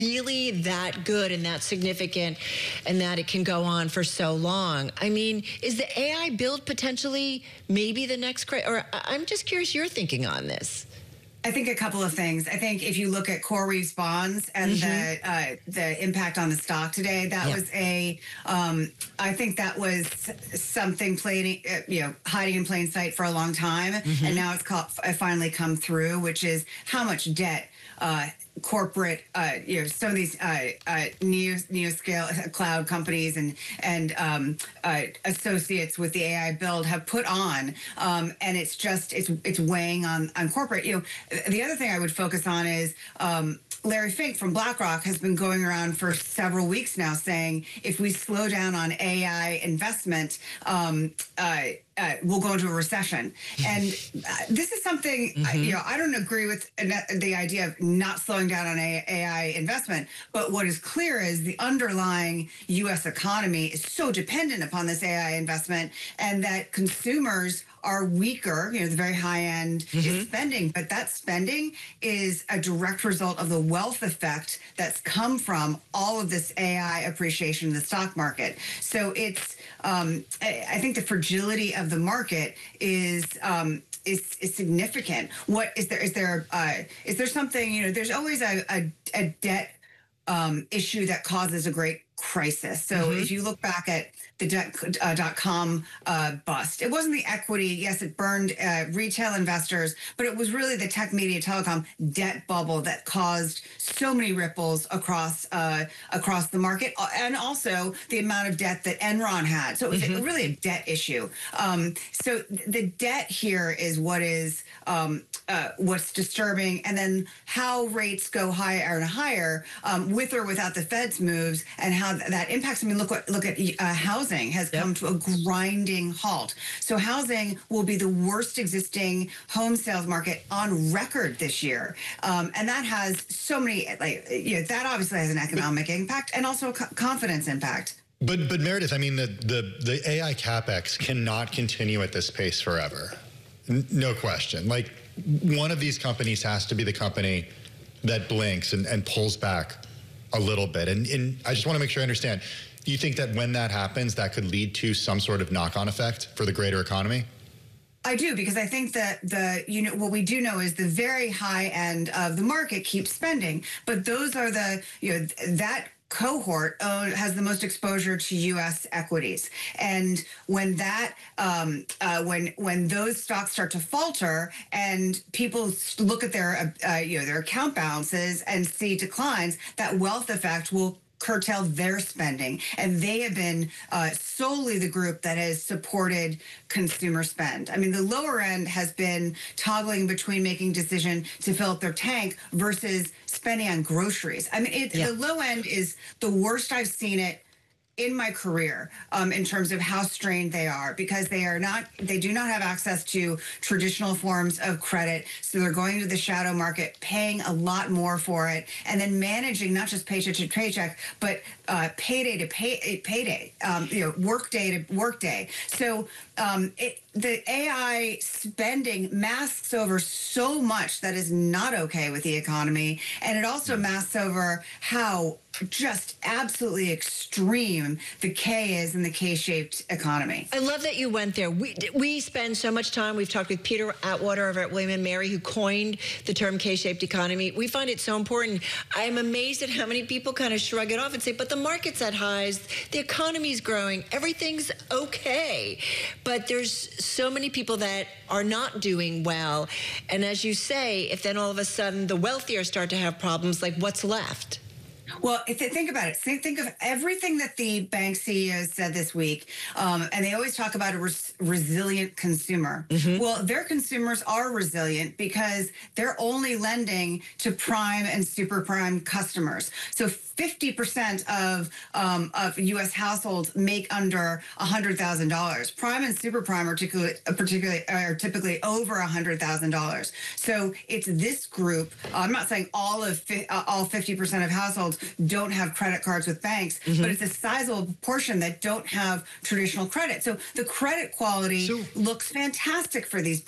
really that good and that significant and that it can go on for so long? I mean, is the AI build potentially maybe the next or I'm just curious your thinking on this. I think a couple of things. I think if you look at CoreWeave's bonds and the impact on the stock today, that was I think that was something hiding in plain sight for a long time, and now it's finally come through, which is how much debt corporate, some of these neo-scale cloud companies and associates with the AI build have put on, and it's weighing on corporate. The other thing I would focus on is Larry Fink from BlackRock has been going around for several weeks now saying if we slow down on AI investment, we'll go into a recession. And this is something, I don't agree with the idea of not slowing down on AI investment, but what is clear is the underlying U.S. economy is so dependent upon this AI investment, and that consumers are weaker, the very high end is spending, but that spending is a direct result of the wealth effect that's come from all of this AI appreciation in the stock market. So it's, I think the fragility of the market is significant. What is there something, there's always a debt issue that causes a great crisis. So if you look back at the dot-com bust, it wasn't the equity. Yes, it burned retail investors, but it was really the tech, media, telecom debt bubble that caused so many ripples across the market, and also the amount of debt that Enron had. So it was really a debt issue. So the debt here is what is what's disturbing, and then how rates go higher and higher with or without the Fed's moves, and how that impacts. I mean, look at housing has come to a grinding halt. So housing will be the worst existing home sales market on record this year, and that has so many that obviously has an economic impact and also a confidence impact. But Meredith, I mean, the AI capex cannot continue at this pace forever. No question. Like, one of these companies has to be the company that blinks and pulls back a little bit. And I just want to make sure I understand. Do you think that when that happens, that could lead to some sort of knock-on effect for the greater economy? I do, because I think that what we do know is the very high end of the market keeps spending, but those are that cohort has the most exposure to U.S. equities, and when that when those stocks start to falter and people look at their their account balances and see declines, that wealth effect will curtail their spending, and they have been solely the group that has supported consumer spend. I mean, the lower end has been toggling between making decision to fill up their tank versus spending on groceries. I mean, the low end is the worst I've seen it in my career, in terms of how strained they are, because they do not have access to traditional forms of credit. So they're going to the shadow market, paying a lot more for it, and then managing not just paycheck to paycheck, but payday to payday, workday to workday. So the AI spending masks over so much that is not okay with the economy, and it also masks over how just absolutely extreme the K is in the K-shaped economy. I love that you went there. We spend so much time. We've talked with Peter Atwater over at William & Mary, who coined the term K-shaped economy. We find it so important. I'm amazed at how many people kind of shrug it off and say, but the market's at highs, the economy's growing, everything's okay. But there's so many people that are not doing well. And as you say, if then all of a sudden the wealthier start to have problems, like what's left? Well, if you think about it, think of everything that the bank CEOs said this week, and they always talk about a resilient consumer. Well, their consumers are resilient because they're only lending to prime and super prime customers. So 50% of U.S. households make under $100,000. Prime and super prime are typically over $100,000. So it's this group. I'm not saying all 50% of households don't have credit cards with banks, but it's a sizable portion that don't have traditional credit. So the credit quality looks fantastic for these